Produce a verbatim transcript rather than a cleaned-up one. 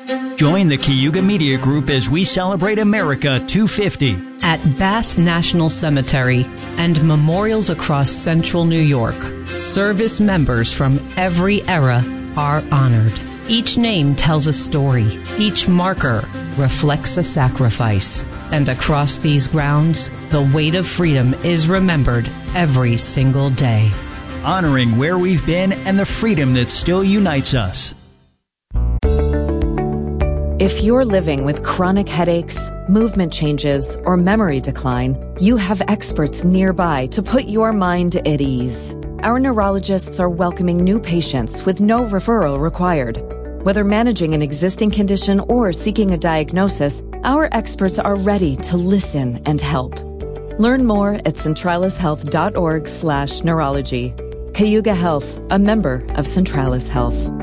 Join the Cayuga Media Group as we celebrate America two fifty. At Bath National Cemetery and memorials across central New York, service members from every era are honored. Each name tells a story. Each marker reflects a sacrifice. And across these grounds, the weight of freedom is remembered every single day. Honoring where we've been and the freedom that still unites us. If you're living with chronic headaches, movement changes, or memory decline, you have experts nearby to put your mind at ease. Our neurologists are welcoming new patients with no referral required. Whether managing an existing condition or seeking a diagnosis, our experts are ready to listen and help. Learn more at centralishealth.org slash neurology. Cayuga Health, a member of Centralis Health.